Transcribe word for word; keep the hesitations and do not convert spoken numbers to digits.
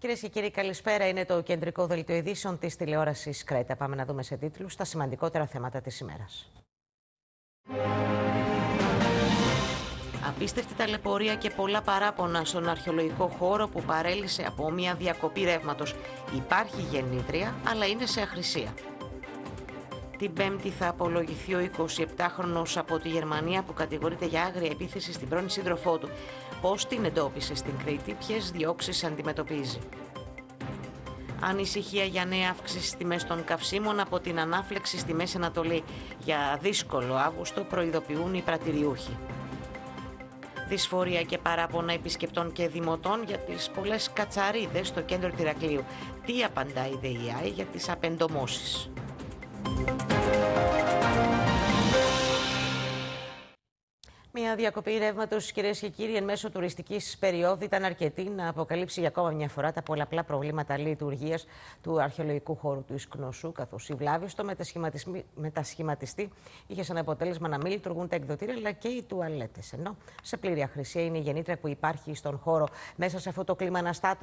Κυρίες και κύριοι, καλησπέρα. Είναι το κεντρικό δελτίο ειδήσεων της τηλεόρασης Κρέτα. Πάμε να δούμε σε τίτλους τα σημαντικότερα θέματα της ημέρας. Απίστευτη ταλαιπωρία και πολλά παράπονα στον αρχαιολογικό χώρο που παρέλυσε από μια διακοπή ρεύματος. Υπάρχει γεννήτρια, αλλά είναι σε αχρησία. Την Πέμπτη θα απολογηθεί ο εικοσιεπτάχρονος από τη Γερμανία που κατηγορείται για άγρια επίθεση στην πρώην σύντροφό του. Πώς την εντόπισε στην Κρήτη, ποιες διώξεις αντιμετωπίζει. Ανησυχία για νέα αύξηση στις τιμές των καυσίμων από την ανάφλεξη στη Μέση Ανατολή. Για δύσκολο Αύγουστο προειδοποιούν οι πρατηριούχοι. Δυσφορία και παράπονα επισκεπτών και δημοτών για τις πολλές κατσαρίδες στο κέντρο του Ηρακλείου. Τι απαντά η ΔΕΙΑΗ για τις απεντομώσεις. Μια διακοπή ρεύματος, κυρίες και κύριοι, εν μέσω τουριστικής περίοδου ήταν αρκετή να αποκαλύψει για ακόμα μια φορά τα πολλαπλά προβλήματα λειτουργίας του αρχαιολογικού χώρου του Ισκνωσσού, καθώς η βλάβη στο μετασχηματιστή είχε σαν αποτέλεσμα να μην λειτουργούν τα εκδοτήρια αλλά και οι τουαλέτες. Ενώ σε πλήρη αχρησία είναι η γεννήτρια που υπάρχει στον χώρο. Μέσα σε αυτό το κλίμα αναστάτου